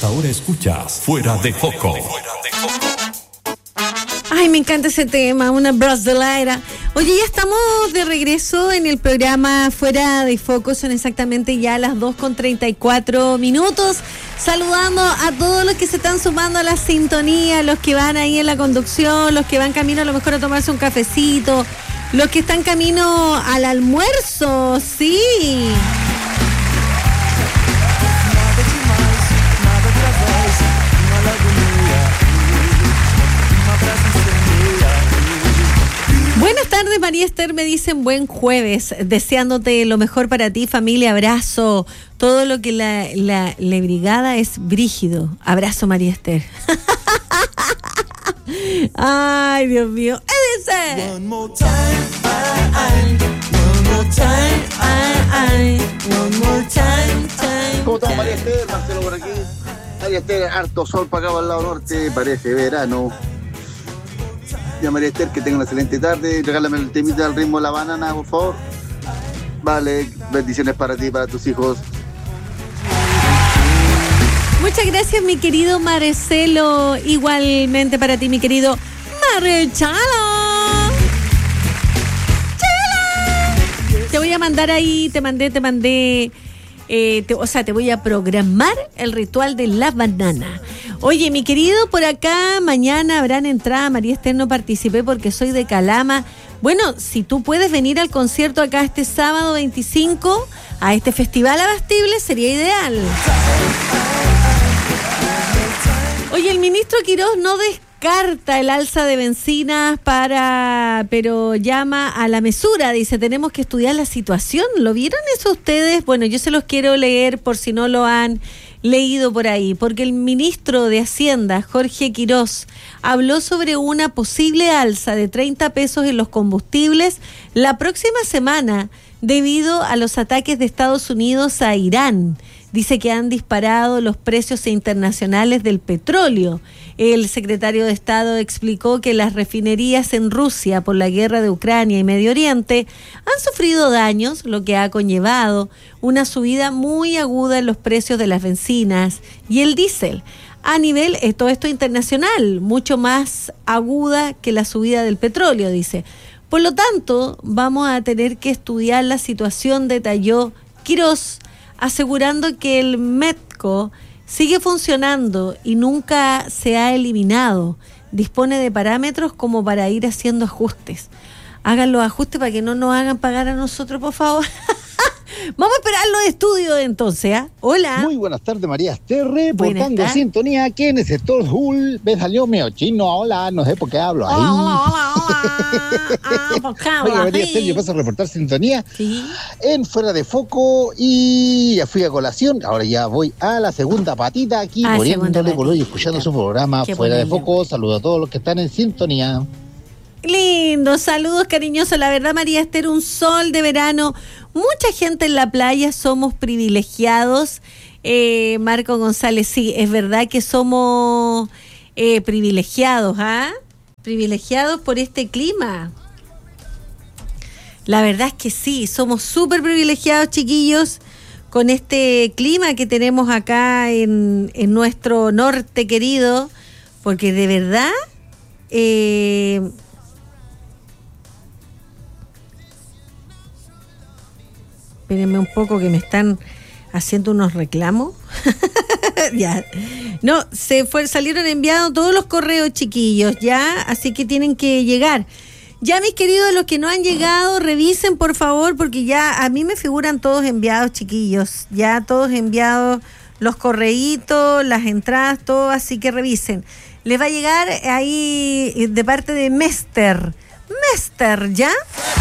Ahora escuchas Fuera de Foco. Ay, me encanta ese tema, una brasileira. Oye, ya estamos de regreso en el programa Fuera de Foco. Son exactamente ya las 2:34. Saludando a todos los que se están sumando a la sintonía, los que van ahí en la conducción, los que van camino a lo mejor a tomarse un cafecito, los que están camino al almuerzo, sí. Buenas tardes, María Esther, me dicen buen jueves, deseándote lo mejor para ti, familia, abrazo, todo lo que la brigada es brígido, abrazo, María Esther. Ay, Dios mío, ese. One more time, one more time, one more time. ¿Cómo estás, María Esther? Marcelo por aquí. María Esther, harto sol para acá, para el lado norte, parece verano. Ya, María Esther, que tenga una excelente tarde. Regálame el temita al ritmo de la banana, por favor. Vale, bendiciones para ti y para tus hijos. Muchas gracias, mi querido Marcelo. Igualmente para ti, mi querido Marchalo. Te voy a mandar ahí, te mandé. Te voy a programar el ritual de la banana. Oye, mi querido, por acá mañana habrán entrada. María Esther, no participé porque soy de Calama. Bueno, si tú puedes venir al concierto acá este sábado 25, a este festival abastible, sería ideal. Oye, el ministro Quirós no descarta el alza de bencinas pero llama a la mesura. Dice, tenemos que estudiar la situación. ¿Lo vieron eso ustedes? Bueno, yo se los quiero leer por si no lo han leído por ahí, porque el ministro de Hacienda, Jorge Quirós, habló sobre una posible alza de 30 pesos en los combustibles la próxima semana debido a los ataques de Estados Unidos a Irán. Dice que han disparado los precios internacionales del petróleo. El secretario de Estado explicó que las refinerías en Rusia por la guerra de Ucrania y Medio Oriente han sufrido daños, lo que ha conllevado una subida muy aguda en los precios de las bencinas y el diésel. A nivel, todo esto internacional, mucho más aguda que la subida del petróleo, dice. Por lo tanto, vamos a tener que estudiar la situación, detalló Quirós, asegurando que el METCO sigue funcionando y nunca se ha eliminado. Dispone de parámetros como para ir haciendo ajustes. Hagan los ajustes para que no nos hagan pagar a nosotros, por favor. Vamos a esperar los estudios entonces, ¿eh? Hola. Muy buenas tardes, María Esther, reportando sintonía aquí en el sector Hull. Me salió medio chino, hola, no sé por qué hablo ahí. Hola. Oye, María Esther, yo paso a reportar sintonía ¿sí? En Fuera de Foco y ya fui a colación. Ahora ya voy a la segunda patita aquí, poniéndole color y escuchando su programa Fuera de Foco. Saludo a todos los que están en sintonía. Lindo, saludos cariñosos. La verdad, María Esther, un sol de verano. Mucha gente en la playa, somos privilegiados. Marco González, sí, es verdad que somos privilegiados, privilegiados por este clima. La verdad es que sí, somos súper privilegiados, chiquillos, con este clima que tenemos acá en nuestro norte querido, porque de verdad... Espérenme un poco que me están haciendo unos reclamos. Ya. No, salieron enviados todos los correos, chiquillos, ya, así que tienen que llegar. Ya, mis queridos, los que no han llegado, revisen, por favor, porque ya a mí me figuran todos enviados, chiquillos. Ya todos enviados, los correitos, las entradas, todo, así que revisen. Les va a llegar ahí de parte de Mester, ¿ya?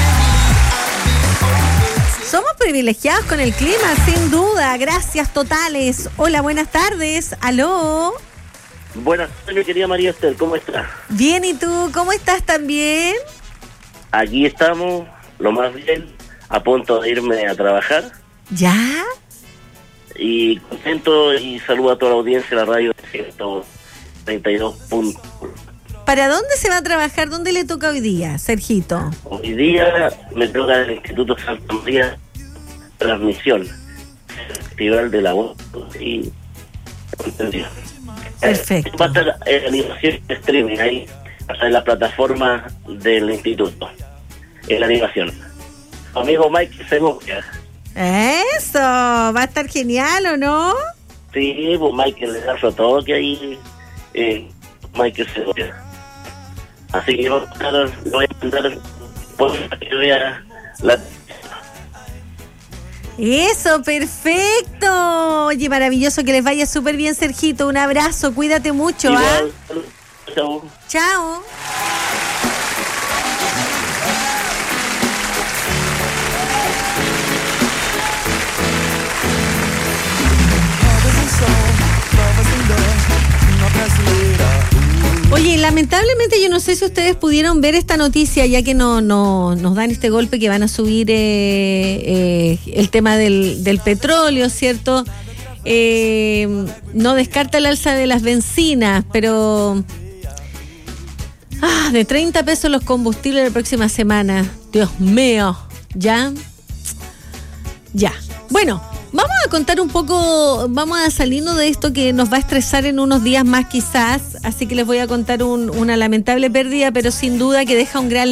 Somos privilegiados con el clima, sin duda. Gracias totales. Hola, buenas tardes. ¿Aló? Buenas tardes, querida María Esther. ¿Cómo estás? Bien, ¿y tú? ¿Cómo estás también? Aquí estamos, lo más bien, a punto de irme a trabajar. ¿Ya? Y contento y saludo a toda la audiencia de la radio 132 puntos. ¿Para dónde se va a trabajar? ¿Dónde le toca hoy día, Sergito? Hoy día me toca el Instituto Santa María Transmisión, Festival de la Voz. Y Entendido. Perfecto. Va a estar en animación de streaming ahí, en la plataforma del instituto, en la animación. Amigo Mike Segovia. Eso, va a estar genial, ¿o no? Sí, pues Michael le da su toque ahí, Michael Segovia. Así que yo lo voy a mandar para que vea la... Eso, perfecto. Oye, maravilloso, que les vaya súper bien, Sergito. Un abrazo, cuídate mucho. Igual, ¿ah? chao. Chao. Oye, lamentablemente yo no sé si ustedes pudieron ver esta noticia, ya que nos dan este golpe que van a subir el tema del petróleo, ¿cierto? No descarta el alza de las bencinas, pero de 30 pesos los combustibles la próxima semana. Dios mío, ¿ya? Bueno, vamos a contar un poco, vamos a salirnos de esto que nos va a estresar en unos días más quizás, así que les voy a contar una lamentable pérdida, pero sin duda que deja un gran